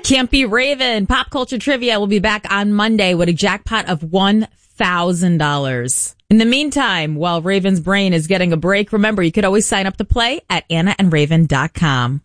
Can't Be Raven. Pop Culture Trivia will be back on Monday with a jackpot of $1,000. In the meantime, while Raven's brain is getting a break, remember, you could always sign up to play at AnnaandRaven.com.